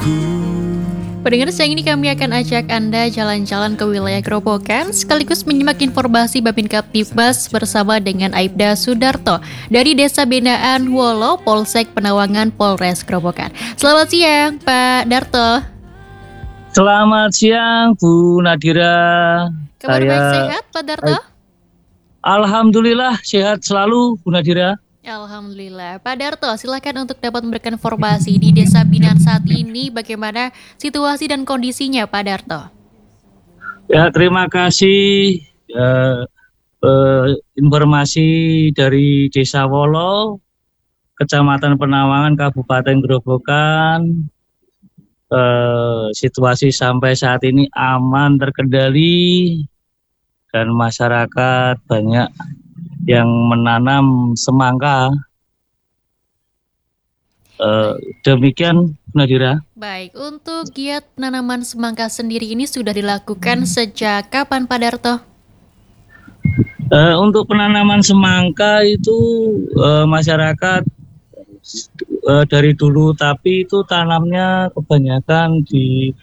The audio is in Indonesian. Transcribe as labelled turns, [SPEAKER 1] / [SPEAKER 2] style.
[SPEAKER 1] Pendengar, siang ini kami akan ajak Anda jalan-jalan ke wilayah Grobogan sekaligus menyimak informasi Babin Kaptibmas bersama dengan Aibda Sudarto dari Desa Binaan Wolo, Polsek Penawangan, Polres Grobogan. Selamat siang, Pak Darto.
[SPEAKER 2] Selamat siang, Bu Nadira.
[SPEAKER 1] Kabar baik, sehat, Pak Darto?
[SPEAKER 2] Alhamdulillah sehat selalu, Bu Nadira.
[SPEAKER 1] Alhamdulillah. Pak Darto, silakan untuk dapat memberikan informasi di Desa Binaan saat ini bagaimana situasi dan kondisinya, Pak Darto.
[SPEAKER 2] Ya, terima kasih informasi dari Desa Wolo, Kecamatan Penawangan, Kabupaten Grobogan. Situasi sampai saat ini aman, terkendali, dan masyarakat banyak yang menanam semangka. Demikian, Nadira.
[SPEAKER 1] Baik, untuk giat penanaman semangka sendiri ini sudah dilakukan sejak kapan, Pak Darto?
[SPEAKER 2] Untuk penanaman semangka itu masyarakat dari dulu, tapi itu tanamnya kebanyakan di